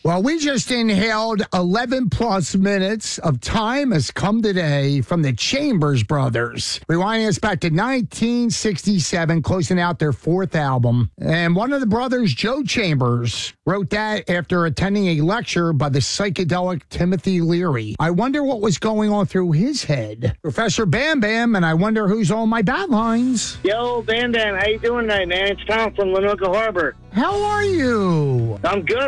Well, we just inhaled 11 plus minutes of Time Has Come Today from the Chambers Brothers, rewinding us back to 1967, closing out their fourth album. And one of the brothers, Joe Chambers, wrote that after attending a lecture by the psychedelic Timothy Leary. I wonder what was going on through his head. Professor Bam Bam, and I wonder who's on my bat lines. Yo, Bam Bam, how you doing tonight, man? It's Tom from Lenoka Harbor. How are you? I'm good.